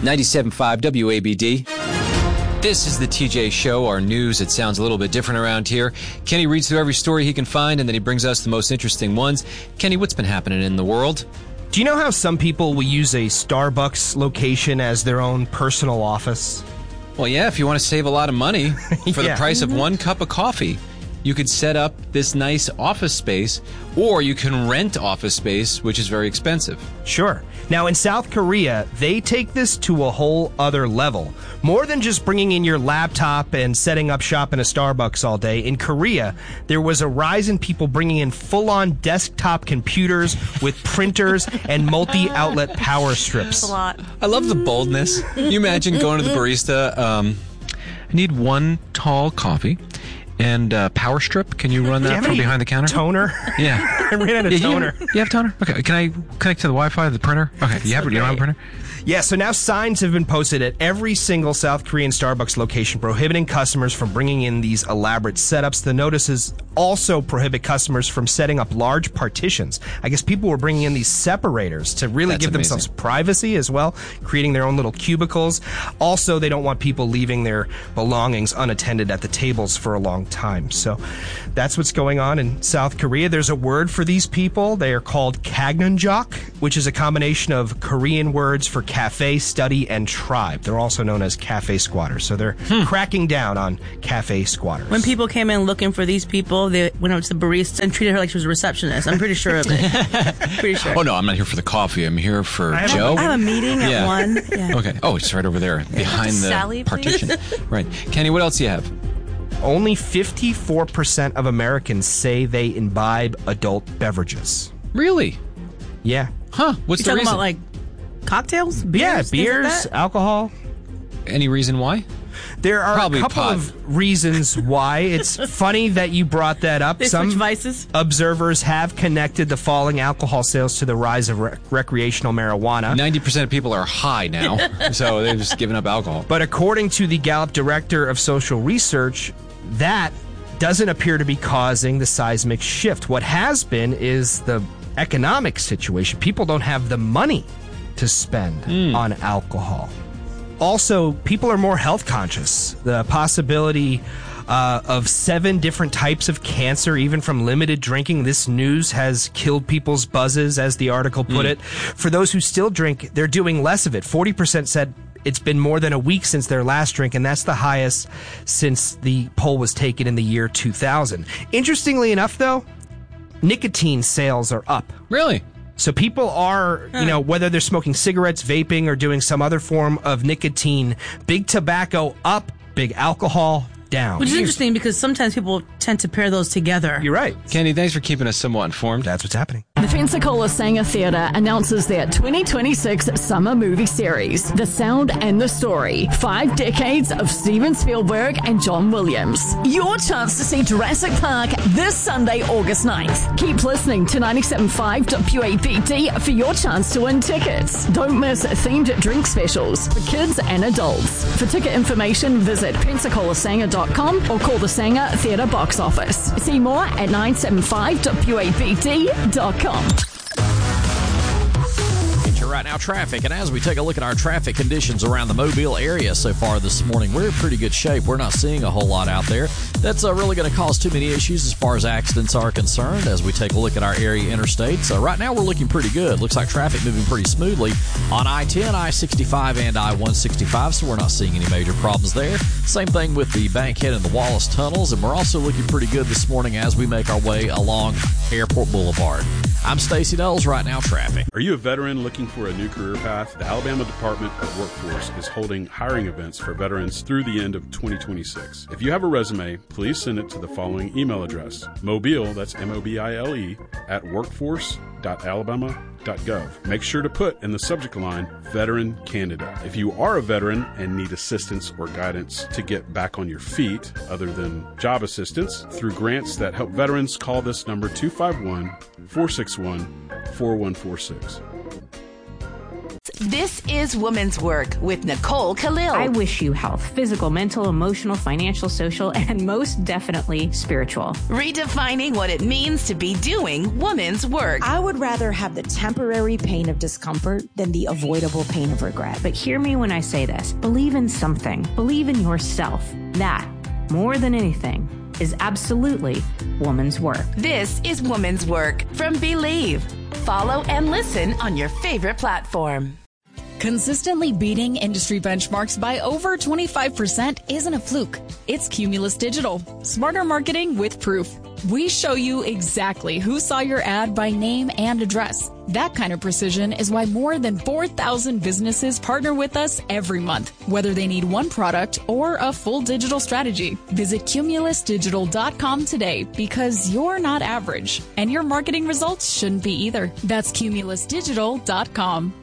97.5 WABD. This is the TJ Show, our news. It sounds a little bit different around here. Kenny reads through every story he can find, and then he brings us the most interesting ones. Kenny, what's been happening in the world? Do you know how some people will use a Starbucks location as their own personal office? Well, yeah, if you want to save a lot of money for the price of one cup of coffee, you could set up this nice office space, or you can rent office space, which is very expensive. Sure. Now, in South Korea, they take this to a whole other level. More than just bringing in your laptop and setting up shop in a Starbucks all day. In Korea, there was a rise in people bringing in full-on desktop computers with printers and multi-outlet power strips. That's a lot. I love the boldness. You imagine going to the barista, I need one tall coffee. And power strip, can you run that from behind the counter? Toner? Yeah. I ran out of toner. You have toner? Okay. Can I connect to the Wi-Fi of the printer? Okay. You don't have a printer? Yeah, so now signs have been posted at every single South Korean Starbucks location prohibiting customers from bringing in these elaborate setups. The notices also prohibit customers from setting up large partitions. I guess people were bringing in these separators to really give themselves privacy as well, creating their own little cubicles. Also, they don't want people leaving their belongings unattended at the tables for a long time. So that's what's going on in South Korea. There's a word for these people. They are called kagnonjok, which is a combination of Korean words for cafe, study, and tribe. They're also known as cafe squatters. So they're cracking down on cafe squatters. When people came in looking for these people, they went up to the barista and treated her like she was a receptionist. I'm pretty sure of it. Pretty sure. Oh, no, I'm not here for the coffee. I'm here for Joe. I have a meeting at 1. Yeah. Okay. Oh, it's right over there behind the Sally, partition. Right. Kenny, what else do you have? Only 54% of Americans say they imbibe adult beverages. Really? Yeah. Huh. What's You're the reason? talking about like cocktails? Beers? Yeah, things like beers, that? alcohol. Any reason why? There are Probably a couple pot. of reasons why. It's funny that you brought that up. They Some switch vices? observers have connected the falling alcohol sales to the rise of recreational marijuana. 90% of people are high now, so they've just given up alcohol. But according to the Gallup Director of Social Research, that doesn't appear to be causing the seismic shift. What has been is the economic situation. People don't have the money to spend on alcohol. Also, people are more health conscious. The possibility of 7 different types of cancer, even from limited drinking. This news has killed people's buzzes, as the article put it. For those who still drink, they're doing less of it. 40% said it's been more than a week since their last drink, and that's the highest since the poll was taken in the year 2000. Interestingly enough, though, nicotine sales are up. Really? So people are, whether they're smoking cigarettes, vaping, or doing some other form of nicotine, big tobacco up, big alcohol down. Which is interesting because sometimes people tend to pair those together. You're right. Kenny, thanks for keeping us somewhat informed. That's what's happening. The Pensacola Sanger Theatre announces their 2026 summer movie series, The Sound and the Story. 5 decades of Steven Spielberg and John Williams. Your chance to see Jurassic Park this Sunday, August 9th. Keep listening to 97.5 WABD for your chance to win tickets. Don't miss themed drink specials for kids and adults. For ticket information, visit PensacolaSanger.com or call the Sanger Theatre box office. See more at 975WABD.com. Right now, traffic. And as we take a look at our traffic conditions around the Mobile area so far this morning, we're in pretty good shape. We're not seeing a whole lot out there. That's really going to cause too many issues as far as accidents are concerned as we take a look at our area interstates. Right now, we're looking pretty good. Looks like traffic moving pretty smoothly on I-10, I-65, and I-165, so we're not seeing any major problems there. Same thing with the Bankhead and the Wallace tunnels, and we're also looking pretty good this morning as we make our way along Airport Boulevard. I'm Stacey Knowles. Right now, traffic. Are you a veteran looking for a new career path? The Alabama Department of Workforce is holding hiring events for veterans through the end of 2026. If you have a resume, please send it to the following email address: Mobile, that's MOBILE, at workforce.alabama.gov. Make sure to put in the subject line, Veteran Candidate. If you are a veteran and need assistance or guidance to get back on your feet, other than job assistance, through grants that help veterans, call this number 251-461-4146. This is Woman's Work with Nicole Khalil. I wish you health, physical, mental, emotional, financial, social, and most definitely spiritual. Redefining what it means to be doing woman's work. I would rather have the temporary pain of discomfort than the avoidable pain of regret. But hear me when I say this. Believe in something. Believe in yourself. That, more than anything, is absolutely woman's work. This is Woman's Work from Believe. Follow and listen on your favorite platform. Consistently beating industry benchmarks by over 25% isn't a fluke. It's Cumulus Digital. Smarter marketing with proof. We show you exactly who saw your ad by name and address. That kind of precision is why more than 4,000 businesses partner with us every month, whether they need one product or a full digital strategy. Visit cumulusdigital.com today because you're not average, and your marketing results shouldn't be either. That's cumulusdigital.com.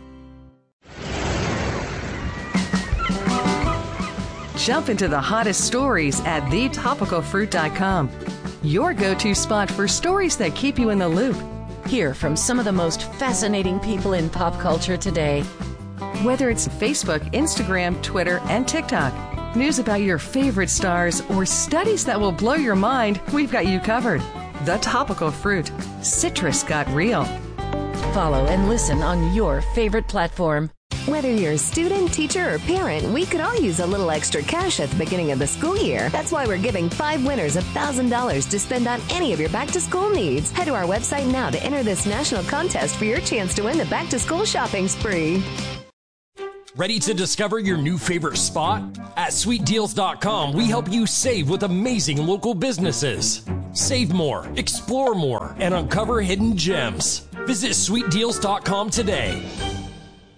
Jump into the hottest stories at thetopicalfruit.com. Your go-to spot for stories that keep you in the loop. Hear from some of the most fascinating people in pop culture today. Whether it's Facebook, Instagram, Twitter, and TikTok, news about your favorite stars, or studies that will blow your mind, we've got you covered. The Topical Fruit. Citrus got real. Follow and listen on your favorite platform. Whether you're a student, teacher, or parent, we could all use a little extra cash at the beginning of the school year. That's why we're giving 5 winners $1,000 to spend on any of your back-to-school needs. Head to our website now to enter this national contest for your chance to win the back-to-school shopping spree. Ready to discover your new favorite spot? At SweetDeals.com, we help you save with amazing local businesses. Save more, explore more, and uncover hidden gems. Visit SweetDeals.com today.